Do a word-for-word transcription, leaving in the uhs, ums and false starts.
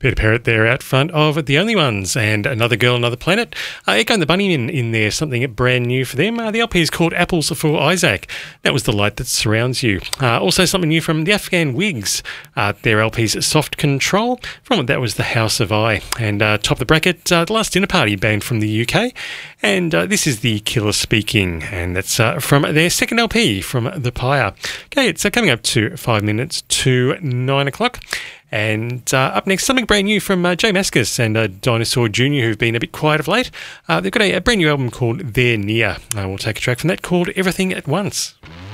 Peter Parrott there out front of The Only Ones and Another Girl, Another Planet. Uh, Echo and the Bunnymen in there, something brand new for them. Uh, the L P is called Apples for Isaac. That was The Light That Surrounds You. Uh, also something new from the Afghan Wigs. Uh, their L P's Soft Control. From it, that was The House of I. And uh, top of the bracket, uh, The Last Dinner Party, band from the U K. And uh, this is The Killer Speaking. And that's uh, from their second L P, From the Pyre. Okay, it's uh, coming up to five minutes to nine o'clock. And uh, up next, something brand new from uh, Jay Mascis and uh, Dinosaur Junior, who've been a bit quiet of late. Uh, they've got a, a brand new album called They're Near. Uh, we'll take a track from that called Everything at Once.